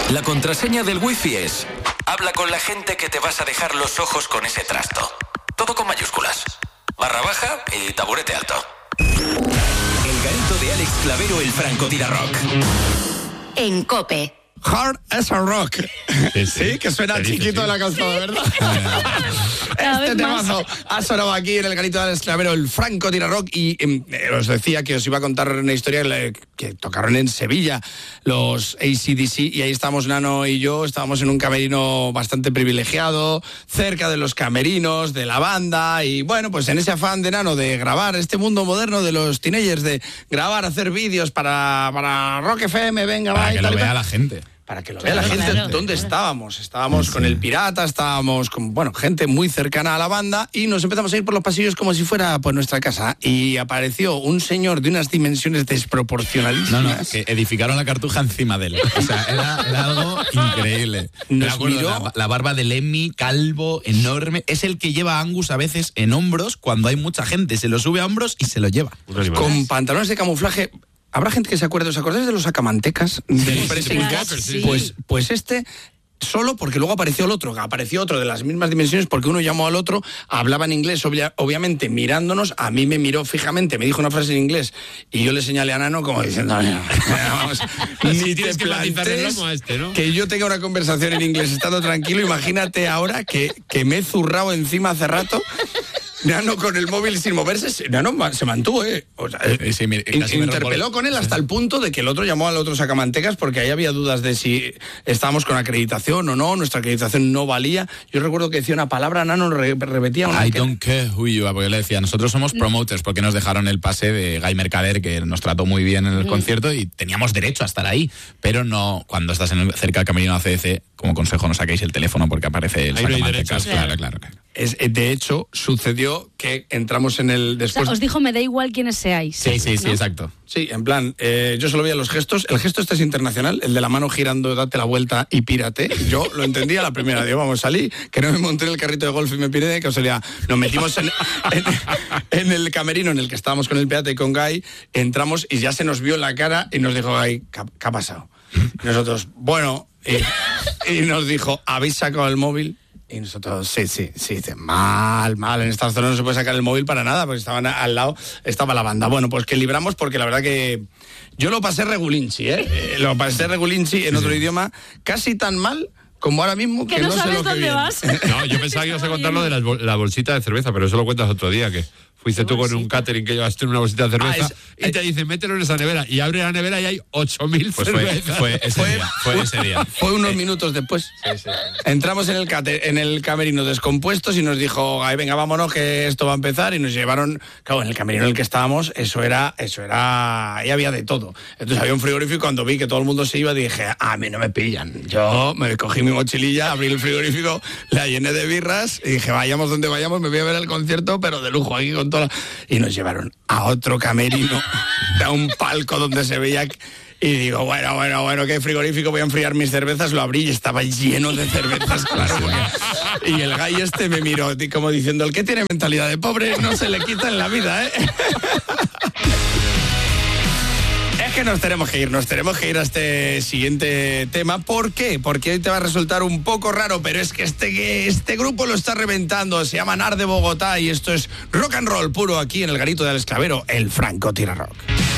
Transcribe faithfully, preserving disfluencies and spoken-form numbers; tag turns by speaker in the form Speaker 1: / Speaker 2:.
Speaker 1: La contraseña del wifi es: habla con la gente que te vas a dejar los ojos con ese trasto. Todo con mayúsculas. Barra baja y taburete alto. El garito de Alex Clavero, el francotirador.
Speaker 2: En COPE.
Speaker 3: Hard as a rock. Sí, sí, que suena sí, chiquito sí. La canción, ¿verdad? Este temazo ha sonado aquí en el garito de Alex Clavero, el francotirador, y eh, os decía que os iba a contar una historia que tocaron en Sevilla los A C D C, y ahí estábamos Nano y yo, estábamos en un camerino bastante privilegiado, cerca de los camerinos de la banda, y bueno, pues en ese afán de Nano de grabar este mundo moderno de los teenagers, de grabar, hacer vídeos para, para Rock F M, venga,
Speaker 4: para
Speaker 3: va,
Speaker 4: que
Speaker 3: y
Speaker 4: lo
Speaker 3: tal,
Speaker 4: vea la gente.
Speaker 3: Para que lo vea la gente, claro. ¿Dónde estábamos? Estábamos sí. con el Pirata, estábamos con, bueno, gente muy cercana a la banda, y nos empezamos a ir por los pasillos como si fuera pues nuestra casa, y apareció un señor de unas dimensiones desproporcionalísimas.
Speaker 4: No, no, que edificaron la Cartuja encima de él. O sea, era, era algo increíble. Nos Me acuerdo, miró... la, la barba de Lemmy, calvo, enorme. Es el que lleva a Angus a veces en hombros cuando hay mucha gente. Se lo sube a hombros y se lo lleva.
Speaker 3: Con pantalones de camuflaje. Habrá gente que se acuerde, ¿os acordáis de los sacamantecas? Del
Speaker 4: sí,
Speaker 3: Pressing Cat?
Speaker 4: sí.
Speaker 3: Pues, pues este, solo porque luego apareció el otro, apareció otro de las mismas dimensiones, porque uno llamó al otro, hablaba en inglés, obvia, obviamente mirándonos, a mí me miró fijamente, me dijo una frase en inglés, y yo le señalé a Nano como diciendo, vamos, ni
Speaker 5: sí,
Speaker 3: te
Speaker 5: que
Speaker 3: plantees
Speaker 5: a este, ¿no?
Speaker 3: que yo tenga una conversación en inglés estando tranquilo, imagínate ahora que, que me he zurrado encima hace rato. Nano con el móvil sin moverse, Nano se mantuvo, ¿eh? O sea,
Speaker 4: sí, sí, mira,
Speaker 3: interpeló con él hasta sí. el punto de que el otro llamó al otro sacamantecas porque ahí había dudas de si estábamos con acreditación o no, nuestra acreditación no valía. Yo recuerdo que decía una palabra, Nano re- repetía una...
Speaker 4: I don't care who you are, porque yo le decía, nosotros somos promoters, porque nos dejaron el pase de Guy Mercader, que nos trató muy bien en el mm. concierto, y teníamos derecho a estar ahí, pero no, cuando estás en el, cerca del camerino A C D C, como consejo no saquéis el teléfono porque aparece el
Speaker 5: ahí
Speaker 4: sacamantecas.
Speaker 5: No
Speaker 4: claro, claro, claro.
Speaker 3: Es, de hecho, sucedió que entramos en el... después.
Speaker 6: O sea, os dijo, me da igual quiénes seáis.
Speaker 4: Sí, sí, sí,
Speaker 6: ¿no?
Speaker 4: exacto.
Speaker 3: Sí, en plan, eh, yo solo veía los gestos. El gesto este es internacional, el de la mano girando, date la vuelta y pírate. Yo lo entendía la primera. Digo, vamos, salí, que no me monté en el carrito de golf y me piré, que o sea, nos metimos en, en, en el camerino en el que estábamos con el Pirata y con Guy, entramos y ya se nos vio en la cara y nos dijo, Guy, ¿qué, qué ha pasado? Y nosotros, bueno, y, y nos dijo, ¿habéis sacado el móvil? Y nosotros, sí, sí, sí, mal, mal, en esta zona no se puede sacar el móvil para nada, porque estaban al lado, estaba la banda. Bueno, pues que libramos, porque la verdad que yo lo pasé regulinchi, ¿eh? eh lo pasé regulinchi en otro sí. idioma, casi tan mal como ahora mismo, que, que no, no sé lo que viene.
Speaker 6: Vas.
Speaker 5: No, yo pensaba que ibas a contar lo de la, la bolsita de cerveza, pero eso lo cuentas otro día, que fuiste tú con un catering que llevaste una bolsita de cerveza ah, es, y te dicen, mételo en esa nevera, y abre la nevera y hay ocho mil
Speaker 4: pues
Speaker 5: cervezas.
Speaker 4: Fue, fue, ese
Speaker 3: fue,
Speaker 4: día, fue ese día.
Speaker 3: Fue unos minutos después.
Speaker 4: Sí, sí.
Speaker 3: Entramos en el, cate, en el camerino descompuestos y nos dijo, ay, venga, vámonos, que esto va a empezar, y nos llevaron, claro, en el camerino en el que estábamos, eso era, eso era, ahí había de todo. Entonces había un frigorífico, cuando vi que todo el mundo se iba, dije, a mí no me pillan. Yo me cogí mi mochililla, abrí el frigorífico, la llené de birras y dije, vayamos donde vayamos, me voy a ver el concierto, pero de lujo, aquí con toda la... Y nos llevaron a otro camerino, a un palco donde se veía... Y digo, bueno, bueno, bueno, qué frigorífico, voy a enfriar mis cervezas. Lo abrí y estaba lleno de cervezas, claro. Porque... Y el Guy este me miró como diciendo, el que tiene mentalidad de pobre no se le quita en la vida, ¿eh? Es que nos tenemos que ir, nos tenemos que ir a este siguiente tema. ¿Por qué? Porque hoy te va a resultar un poco raro, pero es que este, este grupo lo está reventando. Se llama Nar de Bogotá y esto es rock and roll puro aquí en el garito de Alex Clavero, el francotirador.